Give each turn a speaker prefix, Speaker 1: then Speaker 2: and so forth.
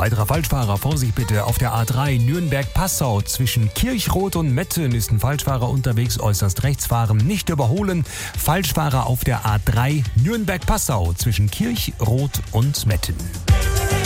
Speaker 1: weiterer Falschfahrer, Vorsicht bitte, auf der A3 Nürnberg-Passau zwischen Kirchroth und Metten ist ein Falschfahrer unterwegs, äußerst rechts fahren, nicht überholen. Falschfahrer auf der A3 Nürnberg-Passau zwischen Kirchroth und Metten.